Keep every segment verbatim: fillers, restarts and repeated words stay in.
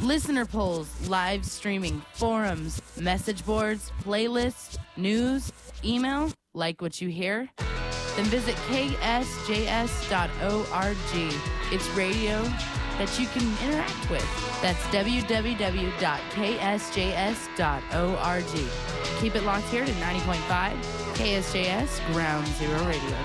Listener polls, live streaming, forums, message boards, playlists, news, email. Like what you hear? Then visit K S J S dot org. It's radio that you can interact with. That's w w w dot k s j s dot org. Keep it locked here to ninety point five K S J S Ground Zero Radio.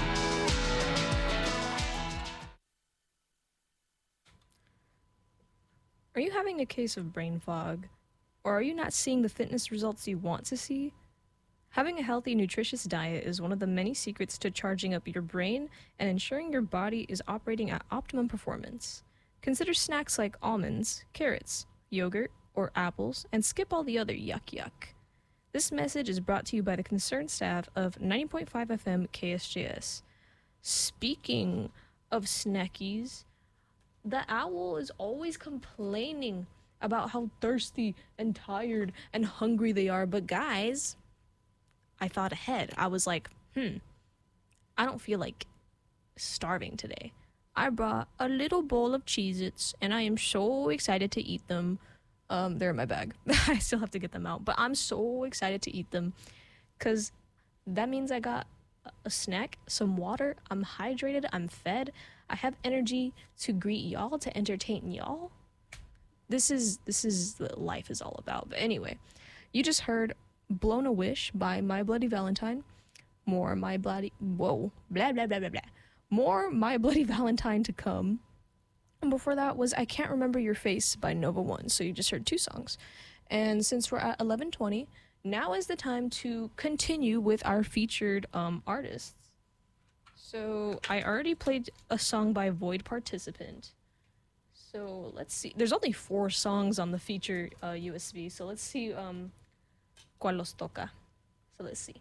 Are you having a case of brain fog? Or are you not seeing the fitness results you want to see? Having a healthy, nutritious diet is one of the many secrets to charging up your brain and ensuring your body is operating at optimum performance. Consider snacks like almonds, carrots, yogurt, or apples, and skip all the other yuck yuck. This message is brought to you by the concerned staff of ninety point five F M K S J S. Speaking of snackies, the owl is always complaining about how thirsty and tired and hungry they are. But guys, I thought ahead. I was like, hmm, I don't feel like starving today. I brought a little bowl of Cheez-Its, and I am so excited to eat them. Um, they're in my bag. I still have to get them out, but I'm so excited to eat them because that means I got a snack, some water, I'm hydrated, I'm fed, I have energy to greet y'all, to entertain y'all. This is this is what life is all about. But anyway, you just heard Blown a Wish by My Bloody Valentine. More My Bloody Whoa blah blah blah blah blah. More My Bloody Valentine to come. And before that was I Can't Remember Your Face by Nova One. So you just heard two songs. And since we're at eleven twenty, now is the time to continue with our featured um, artists. So I already played a song by Void Participant. So let's see. There's only four songs on the feature uh, U S B. So let's see um, cuál los toca. So let's see.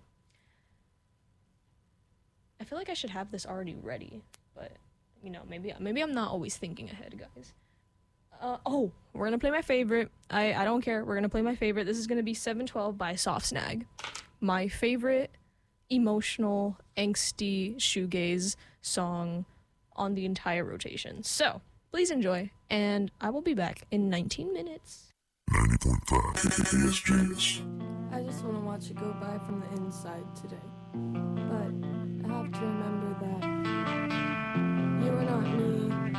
I feel like I should have this already ready, but you know, maybe maybe I'm not always thinking ahead, guys. Uh, oh, we're gonna play my favorite. I, I don't care. We're gonna play my favorite. This is gonna be seven twelve by Soft Snag. My favorite emotional, angsty shoegaze song on the entire rotation. So please enjoy, and I will be back in nineteen minutes. ninety point five K S J S. I just want to watch it go by from the inside today. But I have to remember that you are not me,